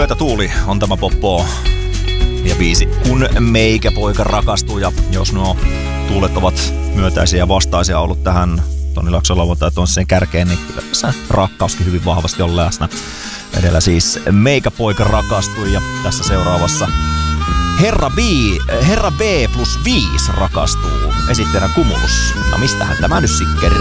Myötätuuli on tämä Poppo ja biisi Kun meikäpoika rakastuu. Ja jos nuo tuulet ovat myötäisiä ja vastaisia ollut tähän Toni Laakson lauantai on sen kärkeen, niin kyllä tässä rakkauskin hyvin vahvasti on läsnä. Edellä siis Meikäpoika rakastui ja tässä seuraavassa Herra B plus 5 rakastuu. Esittäjänä Cumulus. No mistähän tämä nyt sitten